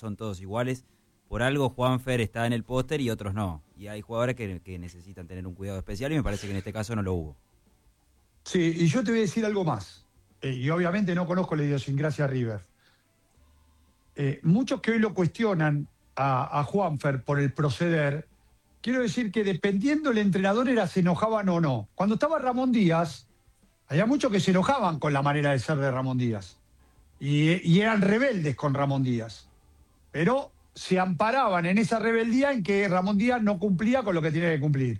son todos iguales. Por algo Juanfer está en el póster y otros no. Y hay jugadores que necesitan tener un cuidado especial y me parece que en este caso no lo hubo. Sí, y yo te voy a decir algo más. Y obviamente no conozco la idiosincrasia River. Muchos que hoy lo cuestionan a Juanfer por el proceder, quiero decir que dependiendo del entrenador se enojaban o no. Cuando estaba Ramón Díaz, había muchos que se enojaban con la manera de ser de Ramón Díaz. Y eran rebeldes con Ramón Díaz. Pero se amparaban en esa rebeldía en que Ramón Díaz no cumplía con lo que tenía que cumplir.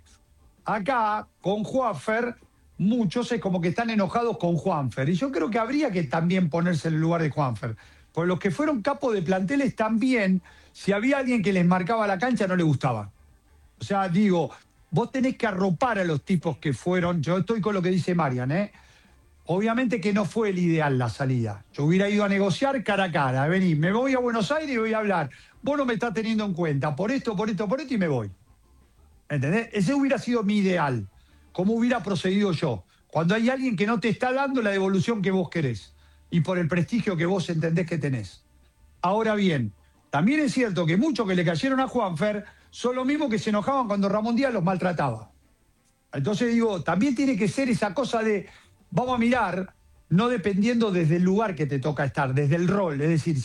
Acá, con Juanfer, muchos es como que están enojados con Juanfer. Y yo creo que habría que también ponerse en el lugar de Juanfer. Porque los que fueron capos de planteles también, si había alguien que les marcaba la cancha, no les gustaba. O sea, digo, vos tenés que arropar a los tipos que fueron. Yo estoy con lo que dice Marian, ¿eh? Obviamente que no fue el ideal la salida. Yo hubiera ido a negociar cara a cara. Vení, me voy a Buenos Aires y voy a hablar. Vos no me estás teniendo en cuenta por esto y me voy. ¿Entendés? Ese hubiera sido mi ideal. ¿Cómo hubiera procedido yo? Cuando hay alguien que no te está dando la devolución que vos querés y por el prestigio que vos entendés que tenés. Ahora bien, también es cierto que muchos que le cayeron a Juanfer son los mismos que se enojaban cuando Ramón Díaz los maltrataba. Entonces digo, también tiene que ser esa cosa de vamos a mirar, no dependiendo desde el lugar que te toca estar, desde el rol. Es decir,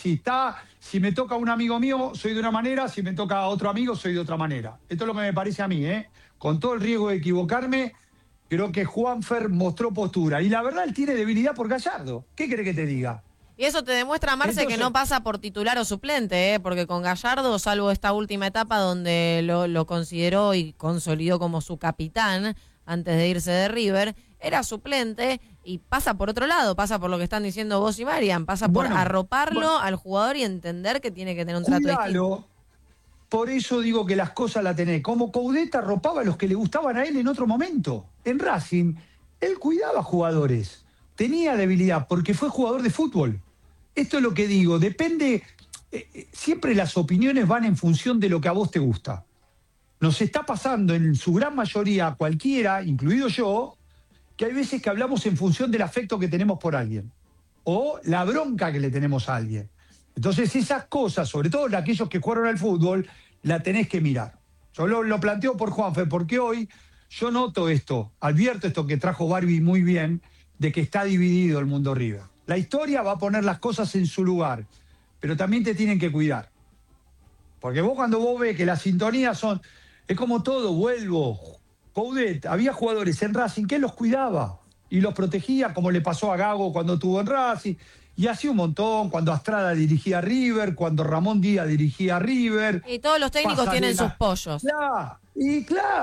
si me toca un amigo mío, soy de una manera, si me toca a otro amigo, soy de otra manera. Esto es lo que me parece a mí, ¿eh? Con todo el riesgo de equivocarme, creo que Juanfer mostró postura. Y la verdad, él tiene debilidad por Gallardo. ¿Qué quiere que te diga? Y eso te demuestra, Marce, que no pasa por titular o suplente, ¿eh? Porque con Gallardo, salvo esta última etapa donde lo consideró y consolidó como su capitán antes de irse de River, era suplente y pasa por otro lado, pasa por lo que están diciendo vos y Marian, pasa por arroparlo al jugador y entender que tiene que tener un trato distinto. Por eso digo que las cosas las tenés. Como Coudet arropaba a los que le gustaban a él en otro momento. En Racing, él cuidaba jugadores. Tenía debilidad porque fue jugador de fútbol. Esto es lo que digo. Depende, siempre las opiniones van en función de lo que a vos te gusta. Nos está pasando en su gran mayoría a cualquiera, incluido yo, que hay veces que hablamos en función del afecto que tenemos por alguien. O la bronca que le tenemos a alguien. Entonces esas cosas, sobre todo aquellos que jugaron al fútbol, la tenés que mirar. Yo lo planteo por Juanfer, porque hoy yo noto esto, advierto esto que trajo Barbie muy bien, de que está dividido el mundo River. La historia va a poner las cosas en su lugar, pero también te tienen que cuidar. Porque cuando vos ves que las sintonías son, es como todo, vuelvo, Coudet, había jugadores en Racing que él los cuidaba y los protegía, como le pasó a Gago cuando estuvo en Racing. Y así un montón, cuando Astrada dirigía a River, cuando Ramón Díaz dirigía a River. Y todos los técnicos tienen sus pollos. Y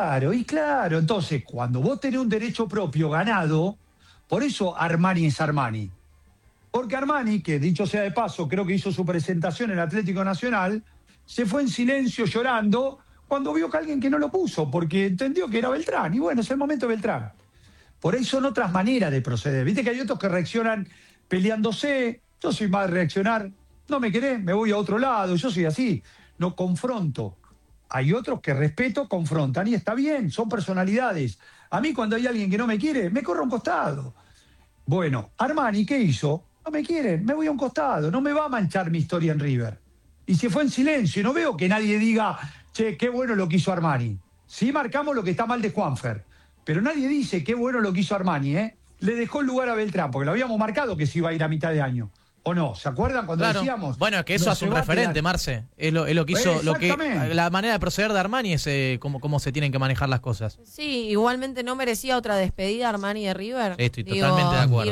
claro. Entonces, cuando vos tenés un derecho propio ganado, por eso Armani es Armani. Porque Armani, que dicho sea de paso, creo que hizo su presentación en Atlético Nacional, se fue en silencio llorando cuando vio que alguien que no lo puso, porque entendió que era Beltrán. Y bueno, es el momento de Beltrán. Por ahí son otras maneras de proceder. Viste que hay otros que reaccionan peleándose. Yo soy más de reaccionar. No me querés, me voy a otro lado. Yo soy así. No confronto. Hay otros que respeto, confrontan. Y está bien, son personalidades. A mí cuando hay alguien que no me quiere, me corro a un costado. Bueno, Armani, ¿qué hizo? No me quieren, me voy a un costado. No me va a manchar mi historia en River. Y se fue en silencio. Y no veo que nadie diga, che, qué bueno lo que hizo Armani. Sí marcamos lo que está mal de Juanfer. Pero nadie dice qué bueno lo que hizo Armani, ¿eh? Le dejó el lugar a Beltrán, porque lo habíamos marcado que se iba a ir a mitad de año. ¿O no? ¿Se acuerdan cuando decíamos? Bueno, es que eso hace un referente, Marce. Es lo que hizo, la manera de proceder de Armani es cómo se tienen que manejar las cosas. Sí, igualmente no merecía otra despedida Armani de River. Estoy totalmente de acuerdo.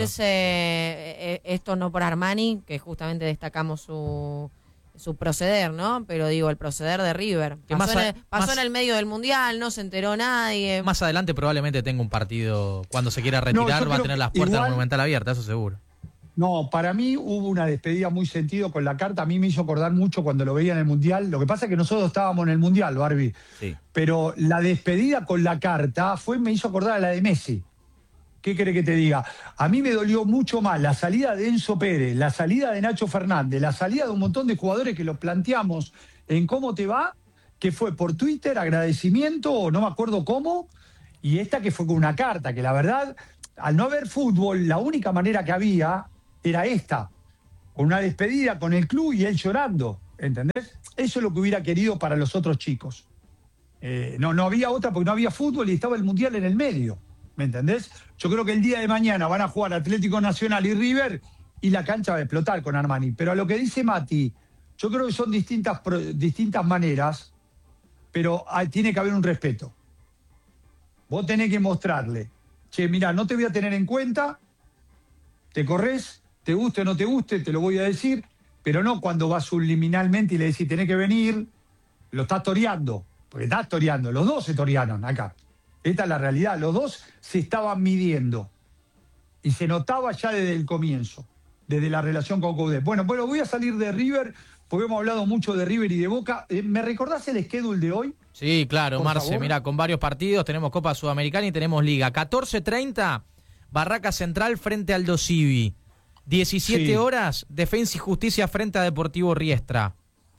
Esto no por Armani, que justamente destacamos su proceder, ¿no? Pero digo, el proceder de River. Que pasó en el medio del Mundial, no se enteró nadie. Más adelante probablemente tenga un partido, cuando se quiera retirar, va a tener las puertas del Monumental abiertas, eso seguro. No, para mí hubo una despedida muy sentido con la carta. A mí me hizo acordar mucho cuando lo veía en el Mundial. Lo que pasa es que nosotros estábamos en el Mundial, Barbie. Sí. Pero la despedida con la carta me hizo acordar a la de Messi. ¿Qué quiere que te diga? A mí me dolió mucho más la salida de Enzo Pérez, la salida de Nacho Fernández, la salida de un montón de jugadores que los planteamos en cómo te va, que fue por Twitter, agradecimiento, o no me acuerdo cómo, y esta que fue con una carta, que la verdad, al no haber fútbol, la única manera que había era esta, con una despedida con el club y él llorando. ¿entendés? Eso es lo que hubiera querido para los otros chicos. No había otra porque no había fútbol y estaba el Mundial en el medio, ¿me entendés? Yo creo que el día de mañana van a jugar Atlético Nacional y River y la cancha va a explotar con Armani. Pero a lo que dice Mati, yo creo que son distintas maneras, pero tiene que haber un respeto. Vos tenés que mostrarle, che, mirá, no te voy a tener en cuenta, te corres, te guste o no te guste, te lo voy a decir, pero no cuando vas subliminalmente y le decís, tenés que venir, lo estás toreando, porque estás toreando, los dos se torearon acá. Esta es la realidad, los dos se estaban midiendo y se notaba ya desde el comienzo, desde la relación con Coudet. Bueno, voy a salir de River, porque hemos hablado mucho de River y de Boca. ¿Me recordás el schedule de hoy? Sí, claro, Por Marce, favor. mirá, con varios partidos, tenemos Copa Sudamericana y tenemos Liga. 14:30, Barraca Central frente al Aldo Civi. 17 Sí. horas, Defensa y Justicia frente a Deportivo Riestra.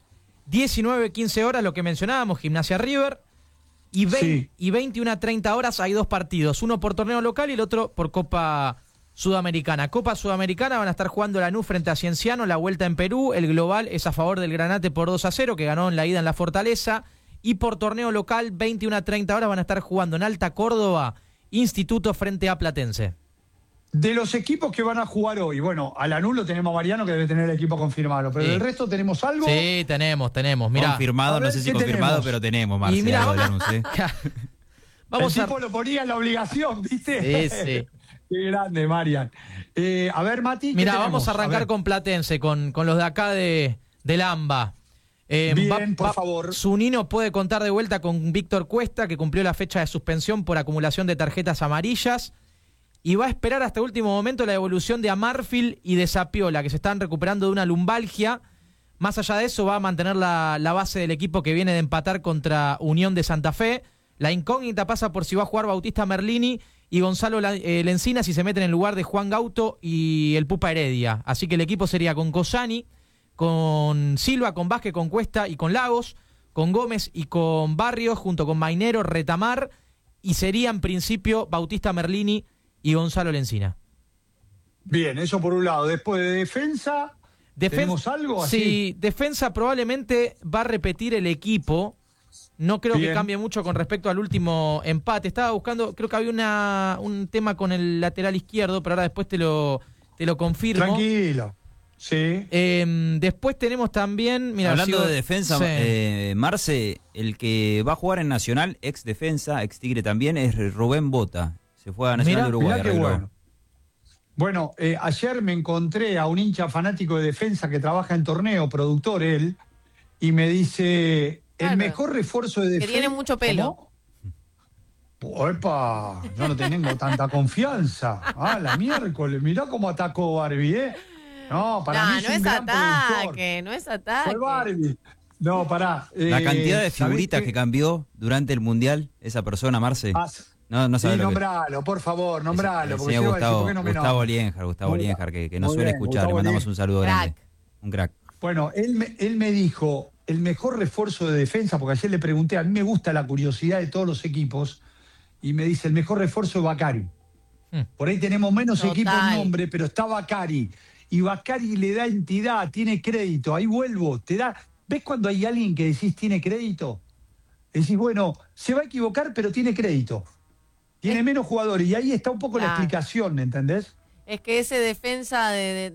19-15 horas, lo que mencionábamos, Gimnasia River. Y 21:30 horas hay dos partidos, uno por torneo local y el otro por Copa Sudamericana. Copa Sudamericana van a estar jugando Lanús frente a Cienciano, la vuelta en Perú. El global es a favor del Granate por 2-0, que ganó en la ida en la Fortaleza. Y por torneo local, 21:30 horas van a estar jugando en Alta Córdoba, Instituto frente a Platense. De los equipos que van a jugar hoy, bueno, a Lanús lo tenemos a Mariano, que debe tener el equipo confirmado, pero Sí. del resto tenemos algo. Sí, tenemos. Mirá, Confirmado, a ver, no sé si ¿qué confirmado, tenemos? pero tenemos, Marce. Y mirá, algo de Lanús, ¿eh? vamos el a... tipo lo ponía en la obligación, ¿viste? Sí. Qué grande, Marian. A ver, Mati, ¿qué Mirá, tenemos? vamos a arrancar ver. con Platense, con los de acá del AMBA. Bien, por favor. Zunino puede contar de vuelta con Víctor Cuesta, que cumplió la fecha de suspensión por acumulación de tarjetas amarillas. Y va a esperar hasta el último momento la evolución de Amarfil y de Sapiola, que se están recuperando de una lumbalgia. Más allá de eso, va a mantener la base del equipo que viene de empatar contra Unión de Santa Fe. La incógnita pasa por si va a jugar Bautista Merlini y Gonzalo Lencina, si se meten en lugar de Juan Gauto y el Pupa Heredia. Así que el equipo sería con Cosani, con Silva, con Vázquez, con Cuesta y con Lagos, con Gómez y con Barrios, junto con Mainero, Retamar, y sería en principio Bautista Merlini y Gonzalo Lencina. Bien, eso por un lado. Después de defensa, ¿tenemos algo así? Sí, defensa probablemente va a repetir el equipo. No creo Bien. que cambie mucho con respecto al último empate. Estaba buscando, creo que había un tema con el lateral izquierdo, pero ahora después te lo confirmo. Tranquilo. Sí. Después tenemos también... Mira, Hablando de defensa, Sí. Marce, el que va a jugar en Nacional, ex defensa, ex Tigre también, es Rubén Bota. Se fue a Nacional de Uruguay. Mirá qué arregló. bueno. Bueno, ayer me encontré a un hincha fanático de defensa que trabaja en torneo, productor él, y me dice, Claro. el mejor refuerzo de defensa... Que tiene mucho pelo. ¿Cómo? ¡Epa! Yo no tengo tanta confianza. Ah, la miércoles. Mirá cómo atacó Barbie, ¿eh? No, para mí No, es no un es gran productor. ataque, no es ataque. Fue Barbie. No, pará. La cantidad de ¿sabés figuritas qué? que cambió durante el Mundial, esa persona, Marce. Ah, No sí, sabes lo que... nombralo, por favor, El nombralo. Porque señor se va a decir, ¿por qué no me Gustavo nombra? Lienjar, Muy bien. que no Muy suele bien, escuchar. Le Gustavo mandamos Lienjar. un saludo Crack. grande. Un crack. Bueno, él me dijo, el mejor refuerzo de defensa, porque ayer le pregunté, a mí me gusta la curiosidad de todos los equipos, y me dice, el mejor refuerzo es Bacari. Por ahí tenemos menos Total. equipos en nombre, pero está Bacari. Y Bacari le da entidad, tiene crédito. Ahí vuelvo, te da... ¿Ves cuando hay alguien que decís tiene crédito? Decís, bueno, se va a equivocar, pero tiene crédito. Tiene menos jugadores. Y ahí está un poco la Claro. explicación, ¿entendés? Es que ese defensa de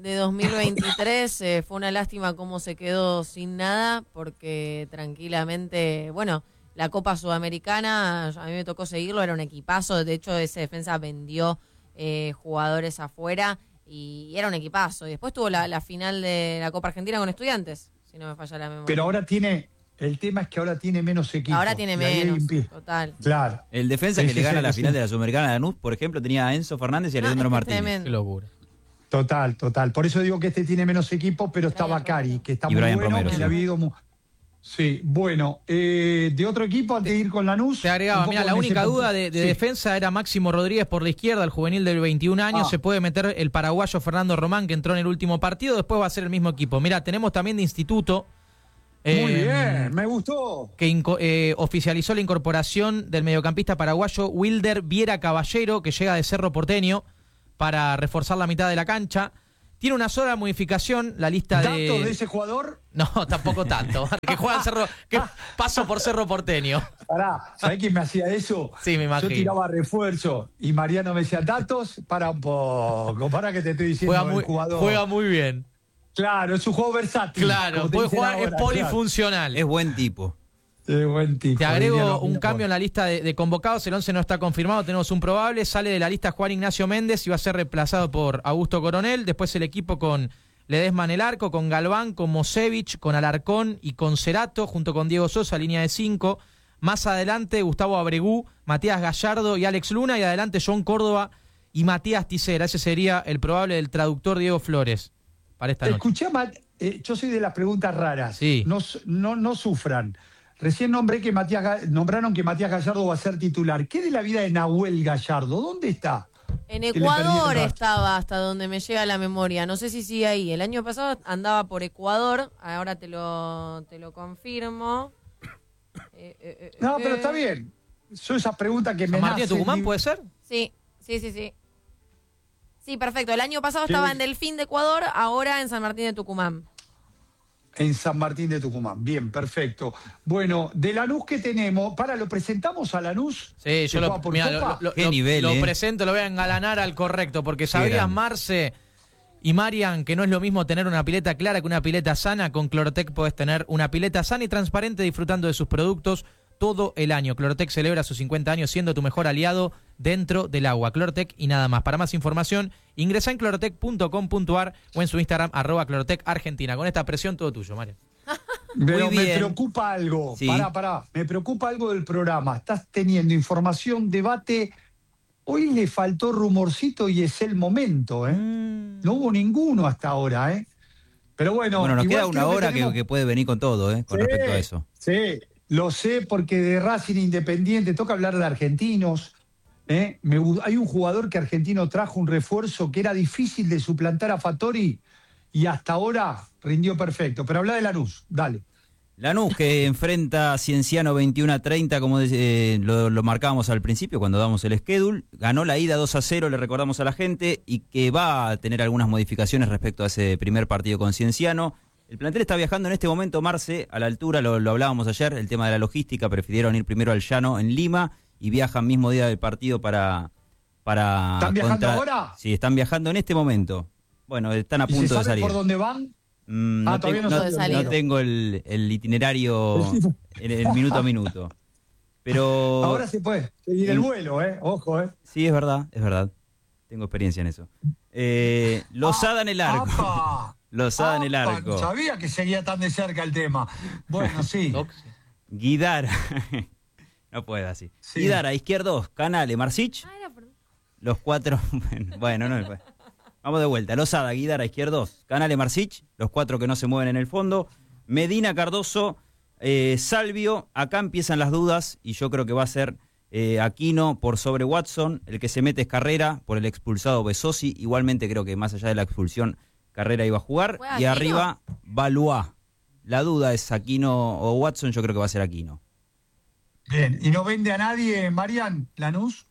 2023 fue una lástima cómo se quedó sin nada, porque tranquilamente, bueno, la Copa Sudamericana, a mí me tocó seguirlo, era un equipazo, de hecho ese defensa vendió jugadores afuera y era un equipazo. Y después tuvo la final de la Copa Argentina con Estudiantes, si no me falla la memoria. Pero ahora tiene... El tema es que ahora tiene menos equipos. Ahora tiene Y ahí menos, empieza. total. Claro. El defensa que Ese le gana es la el- final de la Sudamericana de Lanús, por ejemplo, tenía a Enzo Fernández y a No, Alejandro es que es Martínez. tremendo. Qué locura. Total. Por eso digo que este tiene menos equipos, pero está Brian Bacari, Romero. que está Y muy Brian bueno, Romero, que sí. le ha habido Sí, bueno, de otro equipo, antes de ir con Lanús... Te agregaba, un poco mira, la en ese única punto. duda de Sí. defensa era Máximo Rodríguez por la izquierda, el juvenil del 21 años. Ah. Se puede meter el paraguayo Fernando Román, que entró en el último partido. Después va a ser el mismo equipo. Mira, tenemos también de Instituto. Muy bien, me gustó. Que oficializó la incorporación del mediocampista paraguayo Wilder Viera Caballero, que llega de Cerro Porteño para reforzar la mitad de la cancha. Tiene una sola modificación, la lista ¿Datos de ese jugador? No, tampoco tanto. Que juega en Cerro, que paso por Cerro Porteño. Pará, ¿sabés quién me hacía eso? Sí, me imagino. Yo tiraba refuerzo y Mariano me decía, datos, para un poco, para que te estoy diciendo el jugador. Juega muy bien. Claro, es un juego versátil. Claro, puede jugar, ahora, es polifuncional. Es buen tipo. Es buen tipo. Te agrego un cambio en la lista de convocados. El 11 no está confirmado, tenemos un probable. Sale de la lista Juan Ignacio Méndez y va a ser reemplazado por Augusto Coronel. Después el equipo con Ledesma en el arco, con Galván, con Mosevich, con Alarcón y con Cerato, junto con Diego Sosa, línea de 5. Más adelante Gustavo Abregú, Matías Gallardo y Alex Luna. Y adelante John Córdoba y Matías Tisera. Ese sería el probable del traductor Diego Flores para esta noche. Escuché, yo soy de las preguntas raras. Sí. No sufran. Recién nombraron que Matías Gallardo va a ser titular. ¿Qué de la vida de Nahuel Gallardo? ¿Dónde está? En Ecuador estaba, hasta donde me llega la memoria. No sé si sigue ahí. El año pasado andaba por Ecuador. Ahora te lo confirmo. No, pero está bien. Son esas preguntas que me ¿San Martín de nacen. Tucumán puede ser? Sí. Sí, perfecto. El año pasado estaba en Delfín de Ecuador, ahora en San Martín de Tucumán. En San Martín de Tucumán. Bien, perfecto. Bueno, de Lanús que tenemos, ¿lo presentamos a Lanús? Sí, yo lo presento, lo voy a engalanar al correcto, porque sabías, Marce y Marian, que no es lo mismo tener una pileta clara que una pileta sana. Con Clorotec podés tener una pileta sana y transparente disfrutando de sus productos todo el año. Clorotec celebra sus 50 años siendo tu mejor aliado dentro del agua. Clorotec y nada más. Para más información, ingresa en clorotec.com.ar o en su Instagram, @clorotec_argentina. Con esta presión, todo tuyo, Mario. Pero me preocupa algo. Sí. Pará. Me preocupa algo del programa. Estás teniendo información, debate. Hoy le faltó rumorcito y es el momento, ¿eh? No hubo ninguno hasta ahora, ¿eh? Pero bueno. Bueno, nos queda una hora que puede venir con todo, ¿eh? Con respecto a eso. Sí. Lo sé porque de Racing Independiente toca hablar de argentinos. Hay un jugador que Argentino trajo un refuerzo que era difícil de suplantar a Fattori y hasta ahora rindió perfecto. Pero habla de Lanús, dale. Lanús que enfrenta a Cienciano 21-30, como lo marcábamos al principio cuando damos el schedule. Ganó la ida 2-0, le recordamos a la gente, y que va a tener algunas modificaciones respecto a ese primer partido con Cienciano. El plantel está viajando en este momento, Marce, a la altura, lo hablábamos ayer, el tema de la logística, prefirieron ir primero al llano en Lima y viajan mismo día del partido para ¿Están viajando ahora? Sí, están viajando en este momento. Bueno, están a punto de salir. ¿Por dónde van? No tengo el itinerario en el minuto a minuto. Pero ahora se puede seguir el vuelo, ojo, Sí, es verdad. Tengo experiencia en eso. Lozada en el arco. Lozada en el arco. No sabía que seguía tan de cerca el tema. Bueno, sí. Guidara. No puede así. Sí. Guidara, izquierdos, Canale, Marsic. Los cuatro. Bueno, no. Vamos de vuelta. Lozada, Guidara, izquierdos, Canale, Marsic. Los cuatro que no se mueven en el fondo. Medina, Cardoso, Salvio. Acá empiezan las dudas y yo creo que va a ser Aquino por sobre Watson. El que se mete es Carrera por el expulsado Besosi. Igualmente creo que más allá de la expulsión, Carrera iba a jugar. Y arriba, Valois. La duda es Aquino o Watson, yo creo que va a ser Aquino. Bien, ¿y no vende a nadie, Marian, Lanús?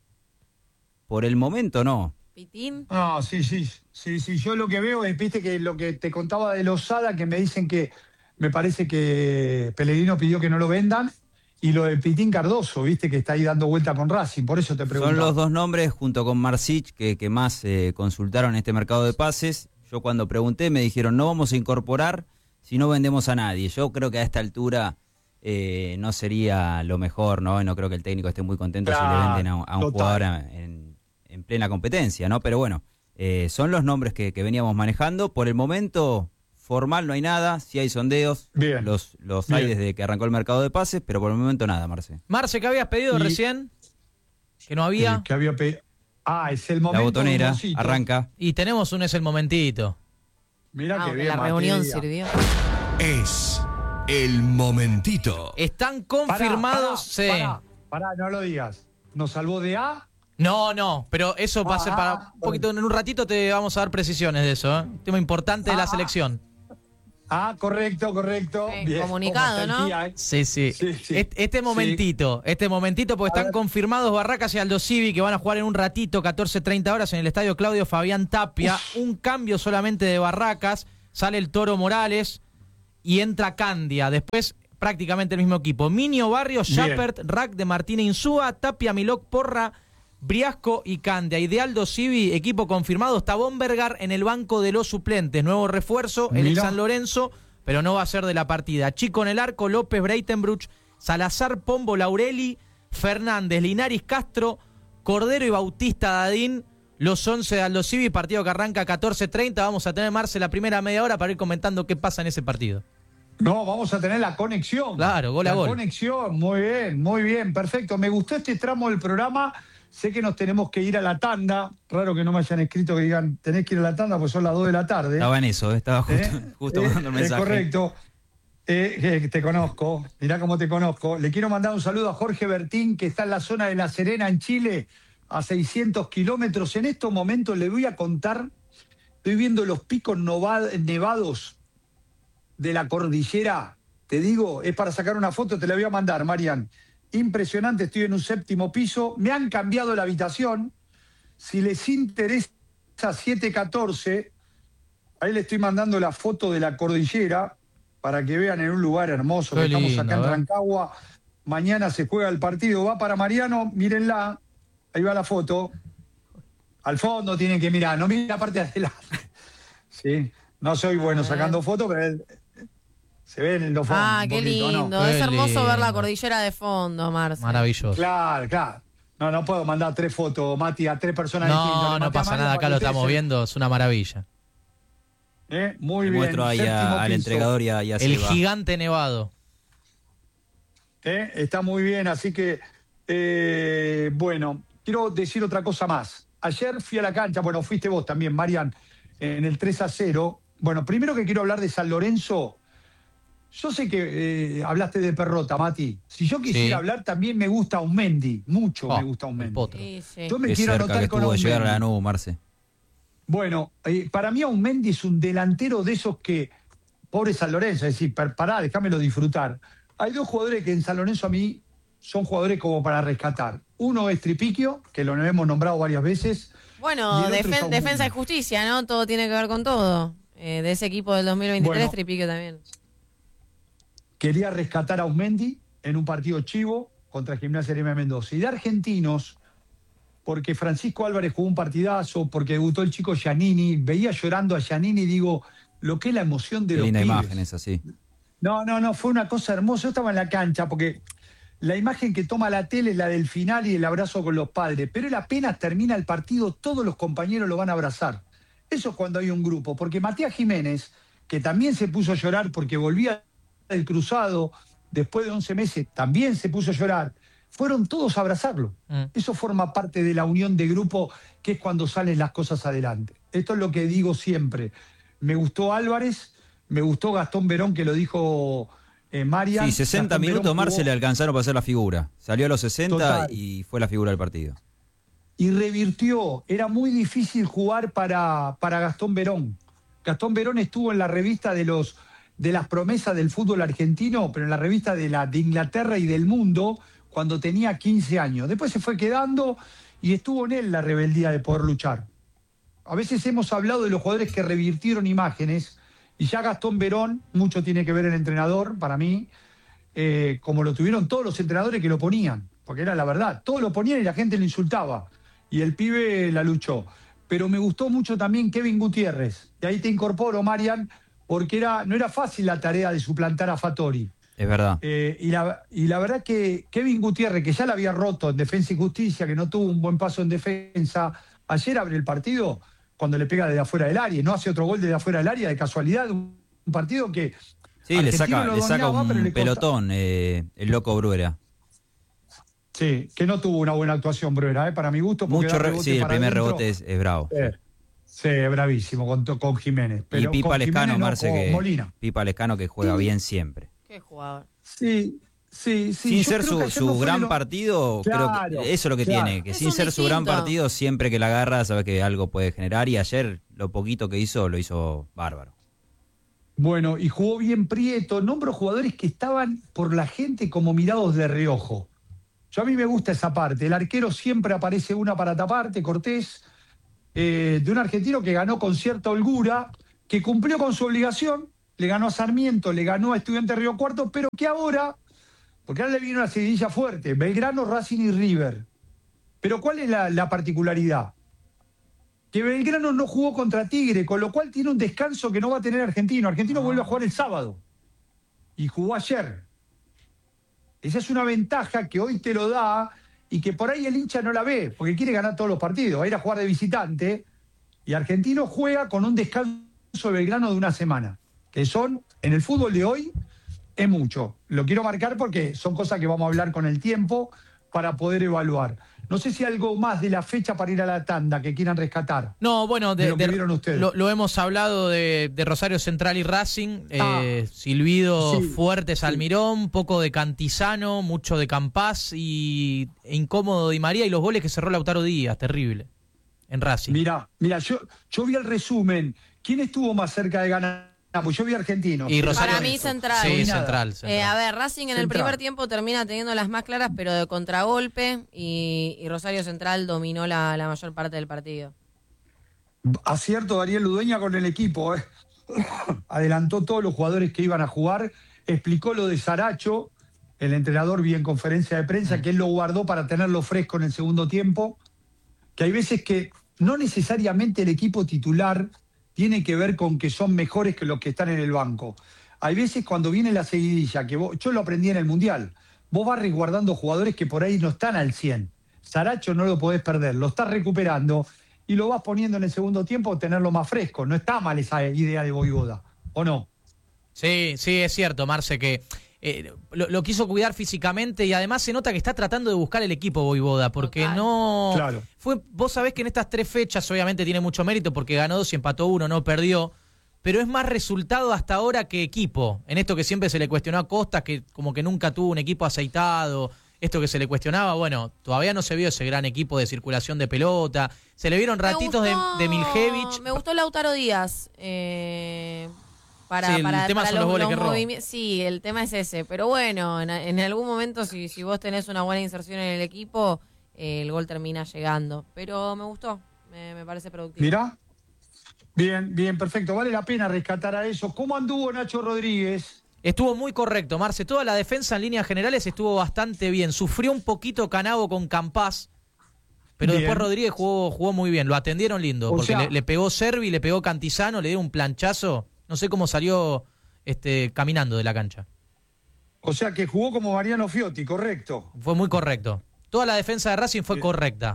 Por el momento no. ¿Pitín? No, sí, yo lo que veo es, viste, que lo que te contaba de Lozada, que me dicen que me parece que Pellegrino pidió que no lo vendan, y lo de Pitín Cardoso, viste, que está ahí dando vuelta con Racing, por eso te pregunto. Son los dos nombres, junto con Marsic, que más consultaron en este mercado de pases. Yo cuando pregunté me dijeron, no vamos a incorporar si no vendemos a nadie. Yo creo que a esta altura no sería lo mejor, ¿no? No creo que el técnico esté muy contento si le venden a un jugador en plena competencia, ¿no? Pero bueno, son los nombres que veníamos manejando. Por el momento, formal no hay nada, sí hay sondeos, bien, los hay desde que arrancó el mercado de pases, pero por el momento nada, Marce. Marce, ¿qué habías pedido recién? Que no había. Que había pedido. Es el momento. La botonera arranca. Y tenemos un Es el Momentito. Mirá que bien, la reunión sirvió. Es el momentito. Están confirmados. Pará, no lo digas. ¿Nos salvó de A? No, pero eso va a ser para un poquito. En un ratito te vamos a dar precisiones de eso, ¿eh? Un tema importante de la selección. Correcto. Bien, comunicado, ¿no? Sí. Este momentito, porque están confirmados Barracas y Aldo Civi, que van a jugar en un ratito, 14:30 horas, en el estadio Claudio Fabián Tapia. Un cambio solamente de Barracas, sale el Toro Morales y entra Candia. Después, prácticamente el mismo equipo. Minio, Barrios, Shepard, Rack de Martínez Insúa, Tapia, Milok, Porra, Briasco y Candia. Y de Aldo Civi, equipo confirmado, está Bombergar en el banco de los suplentes. Nuevo refuerzo, el ex San Lorenzo, pero no va a ser de la partida. Chico en el arco, López, Breitenbruch, Salazar, Pombo, Laureli, Fernández, Linares, Castro, Cordero y Bautista Dadín. Los 11 de Aldo Civi, partido que arranca 14:30. Vamos a tener, Marce, la primera media hora para ir comentando qué pasa en ese partido. No, vamos a tener la conexión. Claro, gol a gol. La conexión, muy bien, perfecto. Me gustó este tramo del programa. Sé que nos tenemos que ir a la tanda. Raro que no me hayan escrito que digan tenés que ir a la tanda, pues son las 2 de la tarde. Estaba en eso, estaba justo mandando el mensaje. Correcto. Te conozco, mirá cómo te conozco. Le quiero mandar un saludo a Jorge Bertín, que está en la zona de La Serena, en Chile, a 600 kilómetros. En estos momentos le voy a contar, estoy viendo los picos nevados de la cordillera. Te digo, es para sacar una foto, te la voy a mandar, Marian. Impresionante, estoy en un 7º piso. Me han cambiado la habitación. Si les interesa, 714, ahí le estoy mandando la foto de la cordillera para que vean en un lugar hermoso. Que estamos acá en Rancagua. Mañana se juega el partido. Va para Mariano, mírenla. Ahí va la foto. Al fondo tienen que mirar, no miren la parte de adelante. Sí, no soy bueno sacando fotos, pero se ve en los fondos. Qué lindo. ¿No? Es hermoso ver la cordillera de fondo, Marce. Maravilloso. Claro. No puedo mandar 3 fotos, Mati, a 3 personas distintas. No pasa nada, acá lo estamos viendo, es una maravilla. Muy bien. Muestro ahí al entregador y a el gigante nevado. Está muy bien, así que, bueno, quiero decir otra cosa más. Ayer fui a la cancha, bueno, fuiste vos también, Marian, en el 3-0. Bueno, primero que quiero hablar de San Lorenzo. Yo sé que hablaste de Perrota, Mati. Si yo quisiera hablar, también me gusta Aumendi. Mucho me gusta Aumendi. Yo me quiero anotar con Aumendi. Llegar a la nube, Marce. Bueno, para mí Aumendi es un delantero de esos que, pobre San Lorenzo, es decir, pará, déjamelo disfrutar. Hay 2 jugadores que en San Lorenzo a mí son jugadores como para rescatar. Uno es Tripiquio, que lo hemos nombrado varias veces. Bueno, defensa y justicia, ¿no? Todo tiene que ver con todo. De ese equipo del 2023, Tripiquio también. Quería rescatar a Aumendi en un partido chivo contra Gimnasia Grima de Mendoza. Y de argentinos, porque Francisco Álvarez jugó un partidazo, porque debutó el chico Giannini, veía llorando a Giannini y digo, lo que es la emoción de los pibes. Linda imagen esa, sí. No, fue una cosa hermosa. Yo estaba en la cancha, porque la imagen que toma la tele es la del final y el abrazo con los padres. Pero él apenas termina el partido, todos los compañeros lo van a abrazar. Eso es cuando hay un grupo. Porque Matías Jiménez, que también se puso a llorar porque volvía del cruzado, después de 11 meses, también se puso a llorar. Fueron todos a abrazarlo. Eso forma parte de la unión de grupo, que es cuando salen las cosas adelante. Esto es lo que digo siempre. Me gustó Álvarez, me gustó Gastón Verón, que lo dijo Marian. Sí, 60 Gastón minutos, Verón Marce, le alcanzaron para hacer la figura. Salió a los 60 Total. Y fue la figura del partido. Y revirtió. Era muy difícil jugar para Gastón Verón. Gastón Verón estuvo en la revista de las promesas del fútbol argentino, pero en la revista de Inglaterra y del mundo, cuando tenía 15 años. Después se fue quedando y estuvo en él la rebeldía de poder luchar. A veces hemos hablado de los jugadores que revirtieron imágenes, y ya Gastón Verón, mucho tiene que ver el entrenador, para mí, como lo tuvieron todos los entrenadores que lo ponían, porque era la verdad, todos lo ponían y la gente lo insultaba, y el pibe la luchó. Pero me gustó mucho también Kevin Gutiérrez, y ahí te incorporo, Marian, porque no era fácil la tarea de suplantar a Fattori. Es verdad. Y la verdad que Kevin Gutiérrez, que ya la había roto en Defensa y Justicia, que no tuvo un buen paso en defensa, ayer abre el partido cuando le pega desde afuera del área, no hace otro gol desde afuera del área, de casualidad, un partido que... Sí, le saca un pelotón, el loco Bruera. Sí, que no tuvo una buena actuación Bruera, para mi gusto. Sí, el primer rebote es bravo. Sí, bravísimo con Jiménez. Pero y Pipa Lescano, Marce, Molina. Pipa Lescano, que juega bien siempre. Qué jugador. Sí. Sin ser su gran partido, claro, creo que eso es lo que tiene, que sin ser su gran partido, siempre que la agarra, sabe que algo puede generar, y ayer lo poquito que hizo, lo hizo bárbaro. Bueno, y jugó bien Prieto. Nombro jugadores que estaban por la gente como mirados de reojo. A mí me gusta esa parte. El arquero siempre aparece una para taparte, Cortés, de un argentino que ganó con cierta holgura, que cumplió con su obligación, le ganó a Sarmiento, le ganó a Estudiantes Río Cuarto, pero que ahora, porque ahora le vino una seguidilla fuerte, Belgrano, Racing y River. Pero ¿cuál es la particularidad? Que Belgrano no jugó contra Tigre, con lo cual tiene un descanso que no va a tener Argentino. Argentino vuelve a jugar el sábado y jugó ayer. Esa es una ventaja que hoy te lo da y que por ahí el hincha no la ve, porque quiere ganar todos los partidos, va a ir a jugar de visitante, y Argentino juega con un descanso de Belgrano de una semana, que son, en el fútbol de hoy, es mucho. Lo quiero marcar porque son cosas que vamos a hablar con el tiempo para poder evaluar. No sé si algo más de la fecha para ir a la tanda que quieran rescatar. No, bueno, de lo que vieron ustedes. Lo hemos hablado de Rosario Central y Racing, silbido sí, Fuertes Almirón, poco de Cantizano, mucho de Campás e incómodo Di María, y los goles que cerró Lautaro Díaz, terrible, en Racing. Mirá, yo vi el resumen. ¿Quién estuvo más cerca de ganar? Pues yo vi Argentino. Y Rosario, para mí Central. Sí, Central. A ver, Racing en el primer tiempo termina teniendo las más claras, pero de contragolpe, y Rosario Central dominó la mayor parte del partido. Acierto Daniel Ludueña con el equipo. Adelantó todos los jugadores que iban a jugar, explicó lo de Saracho, el entrenador vi en conferencia de prensa, que él lo guardó para tenerlo fresco en el segundo tiempo, que hay veces que no necesariamente el equipo titular tiene que ver con que son mejores que los que están en el banco. Hay veces cuando viene la seguidilla, yo lo aprendí en el Mundial, vos vas resguardando jugadores que por ahí no están al 100. Saracho no lo podés perder, lo estás recuperando y lo vas poniendo en el segundo tiempo, tenerlo más fresco. No está mal esa idea de Voivoda, ¿o no? Sí, es cierto, Marce, que lo quiso cuidar físicamente, y además se nota que está tratando de buscar el equipo Voivoda, porque no... Claro. Vos sabés que en estas 3 fechas obviamente tiene mucho mérito porque ganó 2 y empató 1, no perdió, pero es más resultado hasta ahora que equipo. En esto que siempre se le cuestionó a Costas, que como que nunca tuvo un equipo aceitado, esto que se le cuestionaba, bueno, todavía no se vio ese gran equipo de circulación de pelota, se le vieron ratitos de Miljevich. Me gustó Lautaro Díaz, el tema son los goles que robó. Sí, el tema es ese. Pero bueno, en algún momento, si vos tenés una buena inserción en el equipo, el gol termina llegando. Pero me gustó, me parece productivo. Mirá, bien, perfecto. Vale la pena rescatar a eso. ¿Cómo anduvo Nacho Rodríguez? Estuvo muy correcto, Marce. Toda la defensa en líneas generales estuvo bastante bien. Sufrió un poquito Canavo con Campás, pero después Rodríguez jugó muy bien. Lo atendieron lindo, porque le pegó Servi, le pegó Cantizano, le dio un planchazo. No sé cómo salió caminando de la cancha. O sea que jugó como Mariano Fiotti, correcto. Fue muy correcto. Toda la defensa de Racing fue correcta.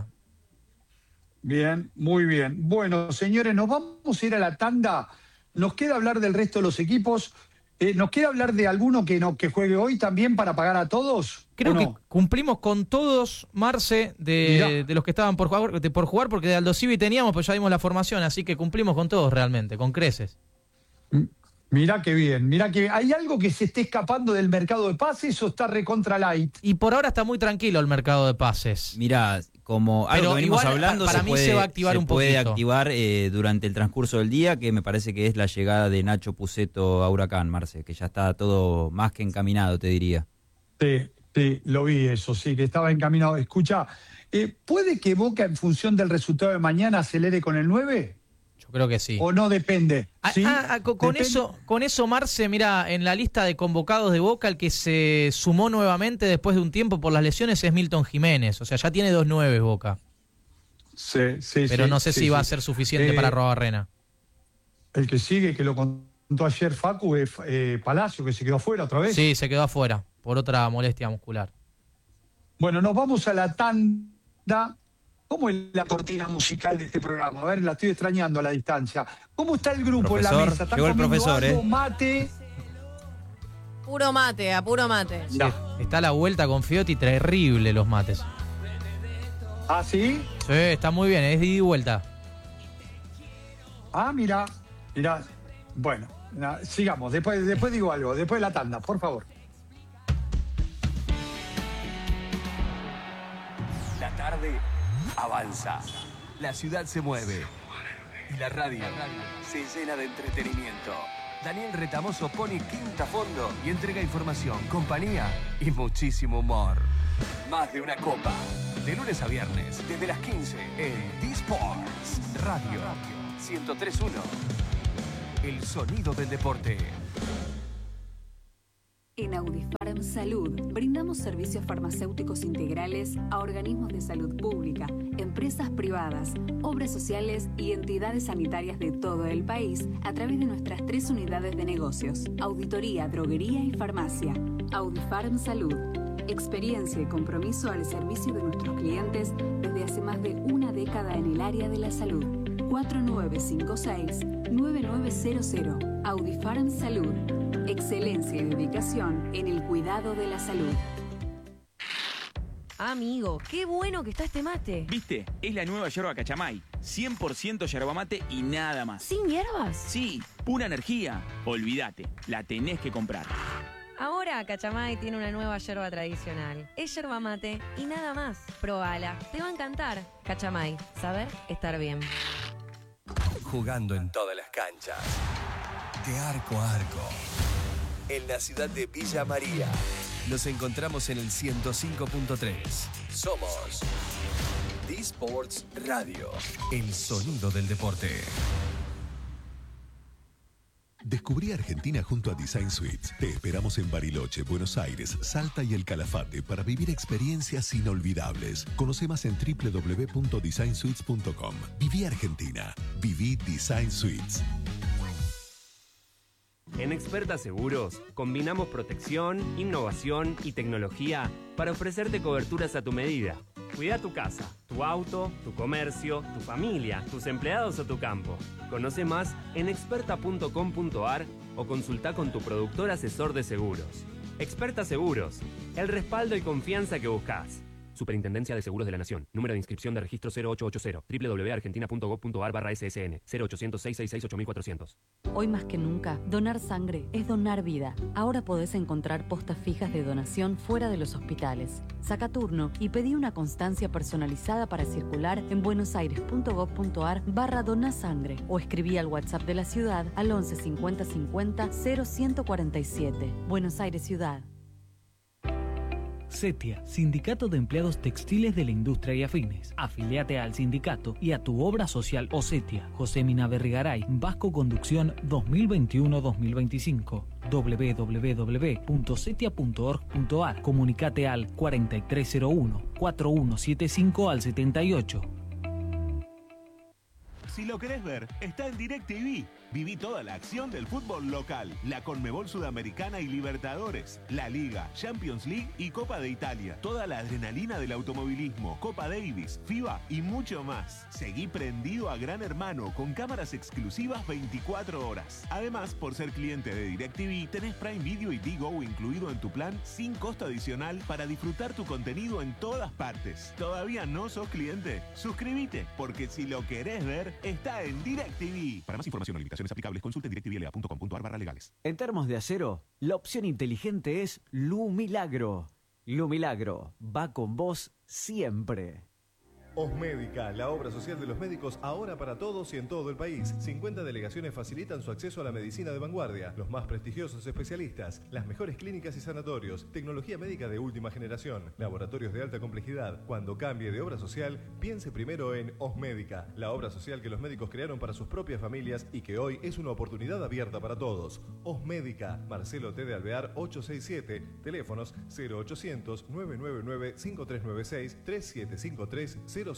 Bien, muy bien. Bueno, señores, nos vamos a ir a la tanda. Nos queda hablar del resto de los equipos. ¿Nos queda hablar de alguno que juegue hoy también para pagar a todos? Creo que cumplimos con todos, Marce, de los que estaban por jugar, porque de Aldo Civi teníamos, pues ya dimos la formación, así que cumplimos con todos realmente, con creces. Mirá que bien. ¿Hay algo que se esté escapando del mercado de pases o está recontra light? Y por ahora está muy tranquilo el mercado de pases. Mirá, como algo que venimos hablando, para mí se va a activar un poquito. Puede activar durante el transcurso del día, que me parece que es la llegada de Nacho Puceto a Huracán, Marce, que ya está todo más que encaminado, te diría. Sí, lo vi eso, sí, que estaba encaminado. Escucha, ¿puede que Boca en función del resultado de mañana acelere con el 9? Yo creo que sí. ¿O no depende? ¿Sí? Con eso, Marce, mira, en la lista de convocados de Boca, el que se sumó nuevamente después de un tiempo por las lesiones es Milton Jiménez. O sea, ya tiene 2 9 Boca. Sí. Pero no sé si va a ser suficiente para Arrobarrena. El que sigue, que lo contó ayer Facu, es Palacio, que se quedó afuera otra vez. Sí, se quedó afuera por otra molestia muscular. Bueno, nos vamos a la tanda. ¿Cómo es la cortina musical de este programa? A ver, la estoy extrañando a la distancia. ¿Cómo está el grupo profesor, en la mesa? ¿Están llegó el comiendo profesor, algo, mate? Puro mate, a puro mate. Sí, está a la vuelta con Fiotti, terrible los mates. ¿Ah, sí? Sí, está muy bien, es de ida y vuelta. Ah, mira. Bueno, sigamos. Después digo algo. Después de la tanda, por favor. La tarde avanza. La ciudad se mueve. Y la radio se llena de entretenimiento. Daniel Retamoso pone quinta a fondo y entrega información, compañía y muchísimo humor. Más de una copa. De lunes a viernes, desde las 15 en D-Sports Radio 103.1. El sonido del deporte. En Audifarm Salud brindamos servicios farmacéuticos integrales a organismos de salud pública, empresas privadas, obras sociales y entidades sanitarias de todo el país a través de nuestras 3 unidades de negocios: auditoría, droguería y farmacia. Audifarm Salud. Experiencia y compromiso al servicio de nuestros clientes desde hace más de una década en el área de la salud. 4956-9900. Audifarm Salud. Excelencia y dedicación en el cuidado de la salud. Amigo, qué bueno que está este mate. ¿Viste? Es la nueva yerba Cachamay. 100% yerba mate y nada más. ¿Sin hierbas? Sí, pura energía. Olvídate, la tenés que comprar. Ahora Cachamay tiene una nueva yerba tradicional. Es yerba mate y nada más. Probala, te va a encantar. Cachamay, saber estar bien. Jugando en todas las canchas. De arco a arco. En la ciudad de Villa María. Nos encontramos en el 105.3. Somos D-Sports Radio. El sonido del deporte. Descubrí Argentina junto a Design Suites. Te esperamos en Bariloche, Buenos Aires, Salta y El Calafate para vivir experiencias inolvidables. Conoce más en www.designsuites.com. Viví Argentina. Viví Design Suites. En Experta Seguros, combinamos protección, innovación y tecnología para ofrecerte coberturas a tu medida. Cuida tu casa, tu auto, tu comercio, tu familia, tus empleados o tu campo. Conoce más en experta.com.ar o consulta con tu productor asesor de seguros. Experta Seguros, el respaldo y confianza que buscas. Superintendencia de Seguros de la Nación. Número de inscripción de registro 0880. www.argentina.gov.ar/SSN. 0800-666-8400. Hoy más que nunca, donar sangre es donar vida. Ahora podés encontrar postas fijas de donación fuera de los hospitales. Saca turno y pedí una constancia personalizada para circular en buenosaires.gov.ar/donasangre o escribí al WhatsApp de la ciudad al 11 50 50 0147. Buenos Aires Ciudad. CETIA, Sindicato de Empleados Textiles de la Industria y Afines. Afiliate al sindicato y a tu obra social o CETIA. José Mina Berrigaray, Vasco Conducción 2021-2025. www.cetia.org.ar. Comunicate al 4301-4175 al 78. Si lo querés ver, está en DirecTV. Viví toda la acción del fútbol local, la Conmebol Sudamericana y Libertadores, la Liga, Champions League y Copa de Italia. Toda la adrenalina del automovilismo, Copa Davis, FIBA y mucho más. Seguí prendido a Gran Hermano con cámaras exclusivas 24 horas. Además, por ser cliente de DirecTV, tenés Prime Video y Digo incluido en tu plan sin costo adicional para disfrutar tu contenido en todas partes. ¿Todavía no sos cliente? Suscríbete, porque si lo querés ver, está en DirecTV. Para más información o limitaciones aplicables, consulte directvla.com.ar/legales. En Termos de Acero, la opción inteligente es Lumilagro. Lumilagro va con vos siempre. Osmédica, la obra social de los médicos ahora para todos y en todo el país. 50 delegaciones facilitan su acceso a la medicina de vanguardia, los más prestigiosos especialistas, las mejores clínicas y sanatorios, tecnología médica de última generación, laboratorios de alta complejidad. Cuando cambie de obra social, piense primero en Osmédica, la obra social que los médicos crearon para sus propias familias y que hoy es una oportunidad abierta para todos. Osmédica, Marcelo T. de Alvear 867, teléfonos 0800 999 5396 3753 0000.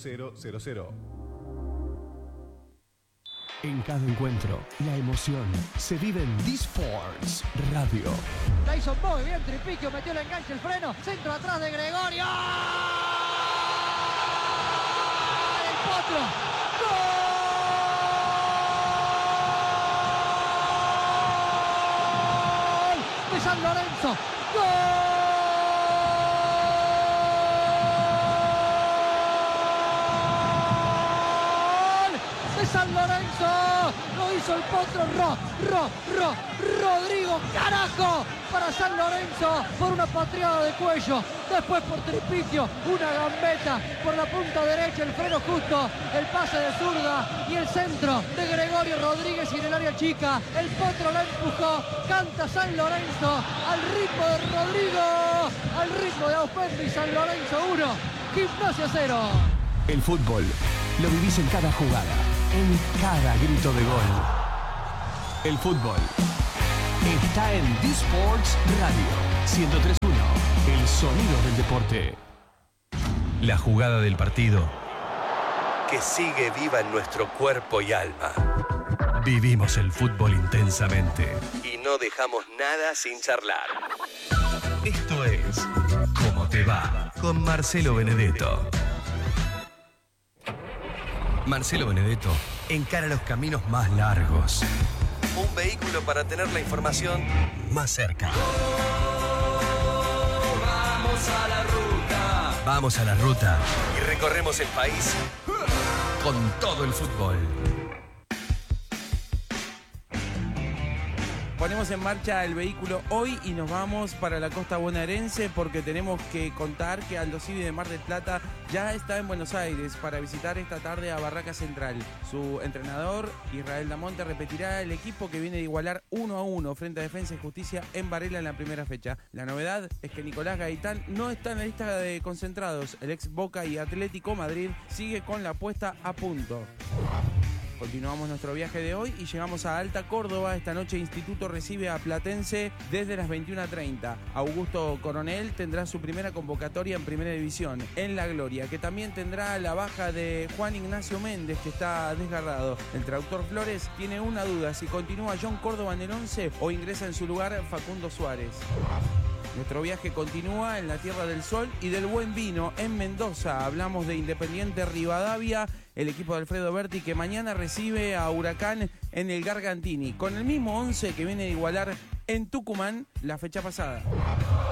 En cada encuentro, la emoción se vive en D-Sports Radio. Tyson muy bien, Tripiquio metió el enganche, el freno, centro atrás de Gregorio. ¡El Potro! ¡Gol! De San Lorenzo. ¡Gol! San Lorenzo lo hizo hizo el potro, Rodrigo, carajo, para San Lorenzo, por una patriada de cuello, después por Tripiquio, una gambeta por la punta derecha, el freno justo, el pase de zurda y el centro de Gregorio Rodríguez y en el área chica, el potro la empujó, canta San Lorenzo, al ritmo de Rodrigo, al ritmo de Auspendi, San Lorenzo 1, Gimnasia 0. El fútbol lo vivís en cada jugada, en cada grito de gol. El fútbol está en D-Sports Radio 103.1, el sonido del deporte. La jugada del partido que sigue viva en nuestro cuerpo y alma. Vivimos el fútbol intensamente y no dejamos nada sin charlar. Esto es ¿Cómo te va? Con Marcelo Benedetto. Marcelo Benedetto encara los caminos más largos. Un vehículo para tener la información más cerca. Vamos a la ruta. Vamos a la ruta y recorremos el país con todo el fútbol. Ponemos en marcha el vehículo hoy y nos vamos para la costa bonaerense porque tenemos que contar que Aldo Civi de Mar del Plata ya está en Buenos Aires para visitar esta tarde a Barraca Central. Su entrenador, Israel Damonte, repetirá el equipo que viene de igualar 1-1 frente a Defensa y Justicia en Varela en la primera fecha. La novedad es que Nicolás Gaitán no está en la lista de concentrados. El ex Boca y Atlético Madrid sigue con la puesta a punto. Continuamos nuestro viaje de hoy y llegamos a Alta Córdoba. Esta noche Instituto recibe a Platense desde las 21:30. Augusto Coronel tendrá su primera convocatoria en Primera División, en La Gloria, que también tendrá la baja de Juan Ignacio Méndez, que está desgarrado. El traductor Flores tiene una duda, si continúa John Córdoba en el 11 o ingresa en su lugar Facundo Suárez. Nuestro viaje continúa en la Tierra del Sol y del Buen Vino, en Mendoza. Hablamos de Independiente Rivadavia, el equipo de Alfredo Berti, que mañana recibe a Huracán en el Gargantini, con el mismo 11 que viene de igualar en Tucumán la fecha pasada.